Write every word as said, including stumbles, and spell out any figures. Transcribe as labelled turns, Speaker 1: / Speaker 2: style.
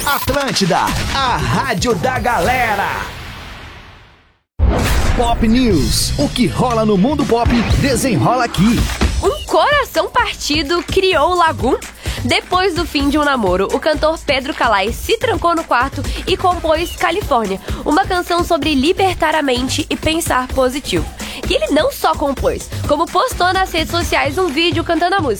Speaker 1: Atlântida, a rádio da galera. Pop News, o que rola no mundo pop, desenrola aqui.
Speaker 2: Um coração partido criou Lagoon? Depois do fim de um namoro, o cantor Pedro Calais se trancou no quarto e compôs Califórnia, uma canção sobre libertar a mente e pensar positivo. E ele não só compôs, como postou nas redes sociais um vídeo cantando a música.